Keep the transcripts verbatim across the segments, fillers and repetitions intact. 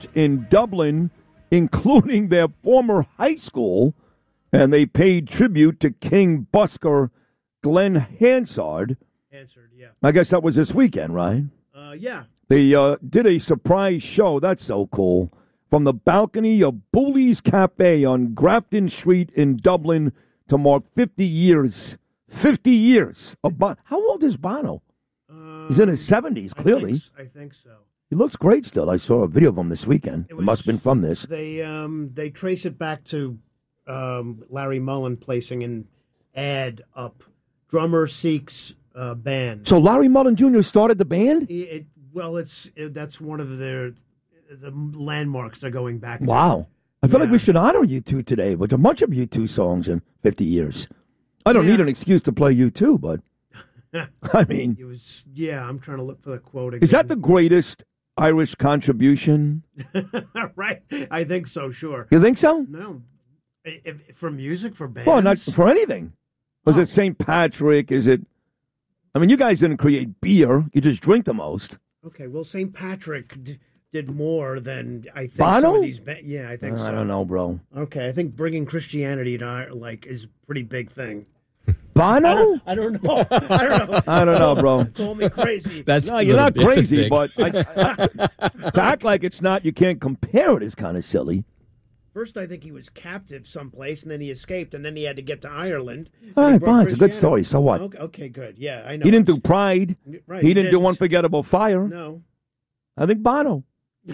in Dublin, including their former high school, and they paid tribute to King busker Glenn Hansard. Hansard, yeah. I guess that was this weekend, right? Uh, yeah. They uh, did a surprise show. That's so cool. From the balcony of Booley's Cafe on Grafton Street in Dublin to mark fifty years. fifty years of Bono. How old is Bono? Um, He's in his seventies, clearly. I think, I think so. He looks great still. I saw a video of him this weekend. It, was, it must have been from this. They um, they trace it back to um, Larry Mullen placing an ad up. Drummer seeks uh, band. So Larry Mullen Junior started the band? It, it, well, it's it, that's one of their the landmarks they're going back to. Wow. I feel yeah. like we should honor U two today with a bunch of U two songs in fifty years. I don't yeah. need an excuse to play U two, but I mean. It was, yeah, I'm trying to look for the quote again. Is that the greatest Irish contribution? Right. I think so, sure. You think so? No. If, if, for music, for bands? Well, not for anything. Was oh. it Saint Patrick? Is it? I mean, you guys didn't create beer. You just drink the most. Okay, well, Saint Patrick d- did more than I think. Bono? Some of these ba- yeah, I think uh, so. I don't know, bro. Okay, I think bringing Christianity to like is a pretty big thing. Bono? I don't, I don't know. I don't know. I don't know, bro. Call me crazy. That's no, you're not bit crazy, big. but I, I, to act like it's not, you can't compare it is kind of silly. First, I think he was captive someplace, and then he escaped, and then he had to get to Ireland. All He right, brought fine. It's a good Christianity. story. So what? Okay, okay, good. Yeah, I know. He didn't do It's- Pride. Right, he didn't do Unforgettable Fire. No. I think Bono.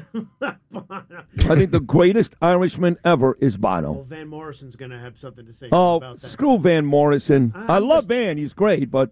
I think the greatest Irishman ever is Bono. Well, Van Morrison's going to have something to say Oh, about that. screw Van Morrison. I'm I love just- Van. He's great, but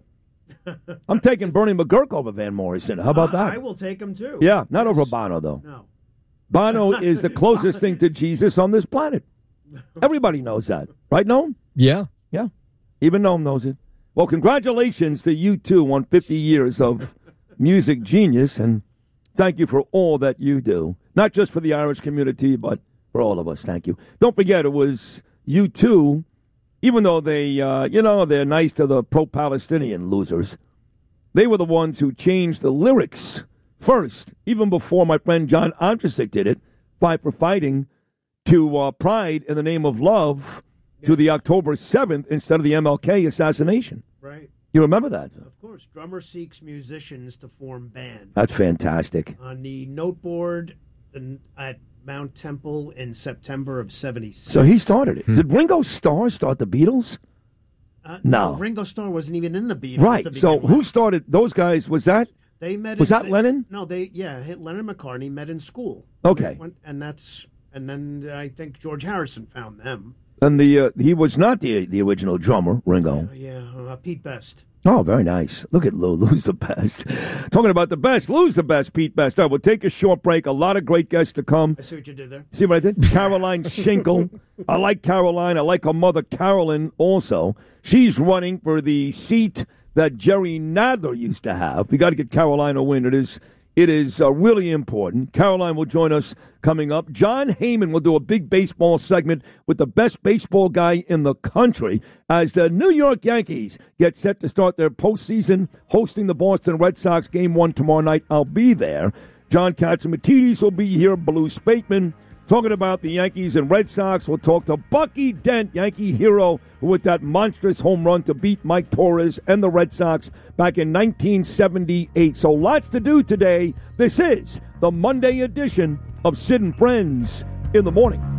I'm taking Bernie McGurk over Van Morrison. How about I, that? I will take him, too. Yeah, not Yes. over Bono, though. No. Bono is the closest thing to Jesus on this planet. Everybody knows that. Right, Noam? Yeah. Yeah. Even Noam knows it. Well, congratulations to you two on fifty years of music genius, and thank you for all that you do. Not just for the Irish community, but for all of us. Thank you. Don't forget, it was U two, even though they, uh, you know, they're nice to the pro-Palestinian losers. They were the ones who changed the lyrics first, even before my friend John Ondrasik did it, Fight for Fighting, to uh, Pride in the Name of Love, yeah. to the October seventh instead of the M L K assassination. Right. You remember that? Of course. Drummer seeks musicians to form band. That's fantastic. On the noteboard in, at Mount Temple in September of seventy-six. So he started it. Hmm. Did Ringo Starr start the Beatles? Uh, no. no. Ringo Starr wasn't even in the Beatles. Right. So who started those guys? Was that? They met. Was in, that they, Lennon? No, they yeah. Lennon and McCartney met in school. Okay. Went, and that's and then I think George Harrison found them. And the uh, he was not the the original drummer, Ringo. Yeah, yeah uh, Pete Best. Oh, very nice. Look at Lou. Lou's the best. Talking about the best. Lou's the best, Pete Best. All right, we'll take a short break. A lot of great guests to come. I see what you did there. See what I did? Caroline Schinkel. I like Caroline. I like her mother, Carolyn, also. She's running for the seat that Jerry Nadler used to have. We got to get Caroline a win. It is It is uh, really important. Caroline will join us coming up. John Heyman will do a big baseball segment with the best baseball guy in the country as the New York Yankees get set to start their postseason, hosting the Boston Red Sox game one tomorrow night. I'll be there. John Catsimatidis will be here. Blue Spakeman. Talking about the Yankees and Red Sox, we'll talk to Bucky Dent, Yankee hero, who with that monstrous home run to beat Mike Torres and the Red Sox back in nineteen seventy-eight. So lots to do today. This is the Monday edition of Sid and Friends in the Morning.